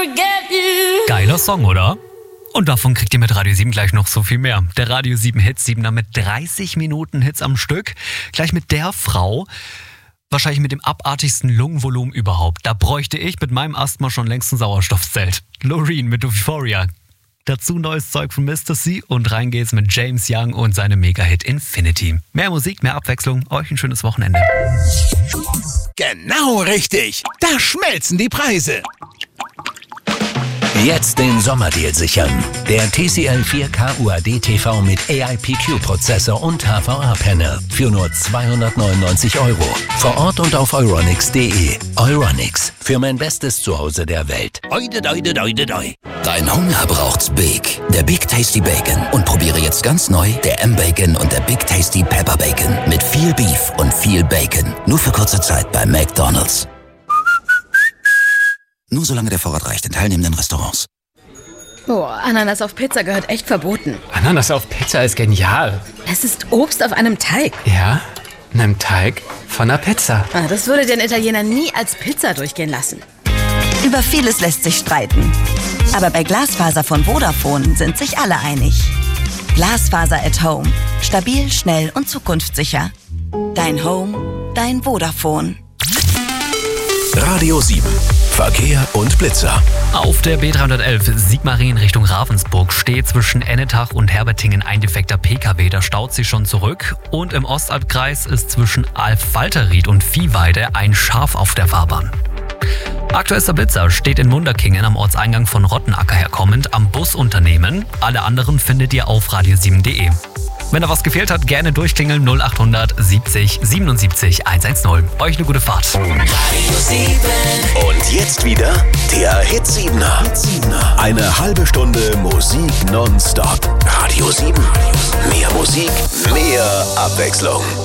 forget you. Geiler Song, oder? Und davon kriegt ihr mit Radio 7 gleich noch so viel mehr. Der Radio 7 Hits 7er mit 30 Minuten Hits am Stück. Gleich mit der Frau, wahrscheinlich mit dem abartigsten Lungenvolumen überhaupt. Da bräuchte ich mit meinem Asthma schon längst ein Sauerstoffzelt. Loreen mit Euphoria. Dazu neues Zeug von Mr. C und rein geht's mit James Young und seinem Mega-Hit Infinity. Mehr Musik, mehr Abwechslung, euch ein schönes Wochenende. Genau richtig, da schmelzen die Preise. Jetzt den Sommerdeal sichern. Der TCL 4K UHD TV mit AIPQ-Prozessor und HVA-Panel für nur 299 €. Vor Ort und auf euronics.de. Euronics, für mein bestes Zuhause der Welt. Oide, doide, doide, doi. Dein Hunger braucht's Big. Der Big Tasty Bacon. Und probiere jetzt ganz neu der M-Bacon und der Big Tasty Pepper Bacon. Mit viel Beef und viel Bacon. Nur für kurze Zeit bei McDonald's. Nur solange der Vorrat reicht in teilnehmenden Restaurants. Oh, Ananas auf Pizza gehört echt verboten. Ananas auf Pizza ist genial. Es ist Obst auf einem Teig. Ja, einem Teig von einer Pizza. Das würde den Italiener nie als Pizza durchgehen lassen. Über vieles lässt sich streiten. Aber bei Glasfaser von Vodafone sind sich alle einig. Glasfaser at Home. Stabil, schnell und zukunftssicher. Dein Home, dein Vodafone. Radio 7. Verkehr und Blitzer. Auf der B311 Sigmaringen Richtung Ravensburg steht zwischen Ennetach und Herbertingen ein defekter PKW. Da staut sich schon zurück. Und im Ostalbkreis ist zwischen Alfalterried und Viehweide ein Schaf auf der Fahrbahn. Aktuellster Blitzer steht in Munderkingen am Ortseingang von Rottenacker herkommend am Busunternehmen. Alle anderen findet ihr auf radio7.de. Wenn da was gefehlt hat, gerne durchklingeln 0800 70 77 110. Euch eine gute Fahrt. Radio 7. Und jetzt wieder der Hit 7er. Eine halbe Stunde Musik nonstop. Radio 7. Mehr Musik, mehr Abwechslung.